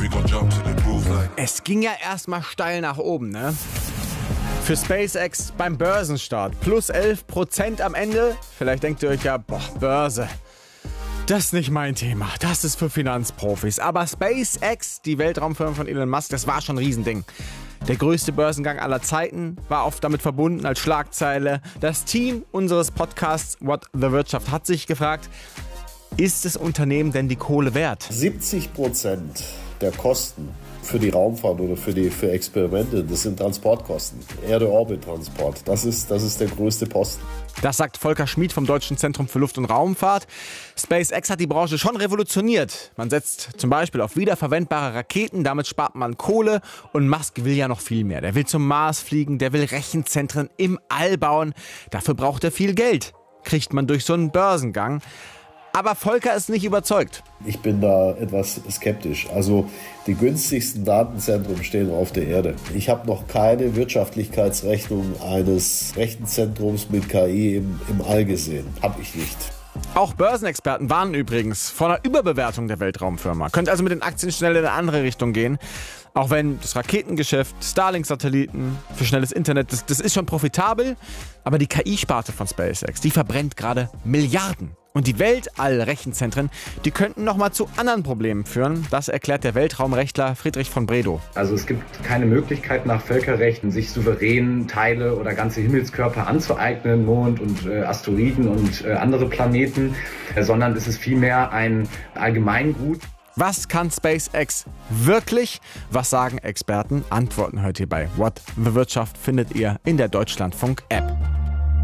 Es ging ja erstmal steil nach oben, ne? Für SpaceX beim Börsenstart plus 11% am Ende. Vielleicht denkt ihr euch ja, boah, Börse. Das ist nicht mein Thema, das ist für Finanzprofis. Aber SpaceX, die Weltraumfirma von Elon Musk, das war schon ein Riesending. Der größte Börsengang aller Zeiten war oft damit verbunden als Schlagzeile. Das Team unseres Podcasts What the Wirtschaft hat sich gefragt, ist das Unternehmen denn die Kohle wert? 70% der Kosten für die Raumfahrt oder für Experimente, das sind Transportkosten. Erde-Orbit-Transport, das ist der größte Posten. Das sagt Volker Schmid vom Deutschen Zentrum für Luft- und Raumfahrt. SpaceX hat die Branche schon revolutioniert. Man setzt zum Beispiel auf wiederverwendbare Raketen, damit spart man Kohle. Und Musk will ja noch viel mehr. Der will zum Mars fliegen, der will Rechenzentren im All bauen. Dafür braucht er viel Geld. Kriegt man durch so einen Börsengang. Aber Volker ist nicht überzeugt. Ich bin da etwas skeptisch. Also die günstigsten Datenzentren stehen auf der Erde. Ich habe noch keine Wirtschaftlichkeitsrechnung eines Rechenzentrums mit KI im All gesehen. Habe ich nicht. Auch Börsenexperten warnen übrigens vor einer Überbewertung der Weltraumfirma. Könnte also mit den Aktien schnell in eine andere Richtung gehen. Auch wenn das Raketengeschäft, Starlink-Satelliten für schnelles Internet, das ist schon profitabel. Aber die KI-Sparte von SpaceX, die verbrennt gerade Milliarden. Und die Weltall-Rechenzentren, die könnten nochmal zu anderen Problemen führen. Das erklärt der Weltraumrechtler Friedrich von Bredow. Also es gibt keine Möglichkeit nach Völkerrecht, sich souverän Teile oder ganze Himmelskörper anzueignen, Mond und Asteroiden und andere Planeten, sondern es ist vielmehr ein Allgemeingut. Was kann SpaceX wirklich? Was sagen Experten? Antworten heute hier bei What the Wirtschaft findet ihr in der Deutschlandfunk-App.